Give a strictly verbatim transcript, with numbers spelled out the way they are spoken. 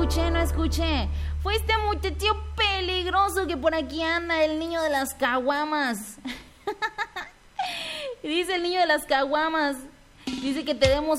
escuché, no escuché. Fue este muchacho peligroso que por aquí anda, el niño de las caguamas. Dice el niño de las caguamas. Dice que te demos